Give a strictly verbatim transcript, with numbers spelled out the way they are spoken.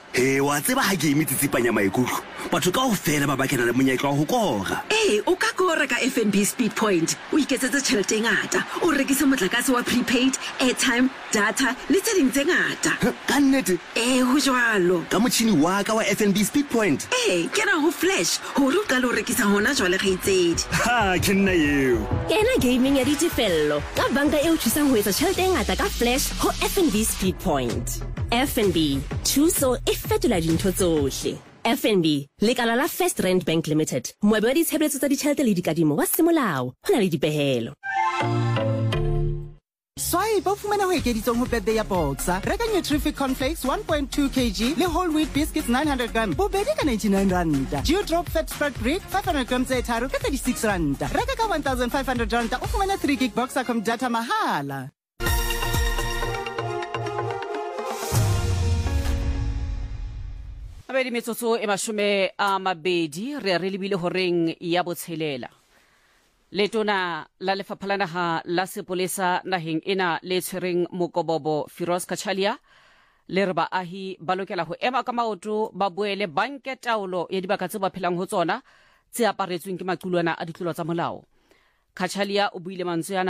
He wa tseba ha game tsitsipanya maikutlo. Batho ka ofela ba bakena le monyetla ho kora. Eh, o ka kora ka F N B Speed Point. O iketsetsa tšhelete e ngata. O rekisa motlakase wa prepaid, airtime, data, le tse ding tse ngata. Ka nnete? Eh, ho jwalo. Ka motjhini wa ka wa F N B Speed Point. Eh, kena ho flash. Ho re o qale ho rekisa hona jwale kgaitsedi. Ha, ke nna eo. Kena gaming ya ditefello. Ka banka e o thusang ho etsa tjhelete e ngata ka flash ho F N B Speed Point. F N B, thuso e fetola dintho tsohle. F N B, lekala la First Rand Bank Limited. Moabi wa ditshebeletso tsa ditjhelete le dikadimo wa semolao. Ho na le dipehelo. Swai ba fumana ho ekeditsong ho birthday ya Boxer. Reka Nutrific Cornflakes one point two kilograms le whole wheat biscuits nine hundred grams. Bobedi ka ninety-nine rand. Dewdrop fat spread bread five hundred grams tse tharo ka thirty-six rand. Reka ka one thousand five hundred rand o fumana three gig Boxer com data mahala. Abedi metsotso e mashume a mabedi re re lebile horeng ya botshelela. Letona la lefapha la naha la sepolesa naheng ena le tshwereng Mokobobo Firoz Kachalia le re baahi ba lokela ho ema ka maoto ba boele banke taolo ya dibaka tse ba phelang ho tsona tse aparetsweng ke maqulwana a ditlolo tsa molao. Kachalia o buile mantswe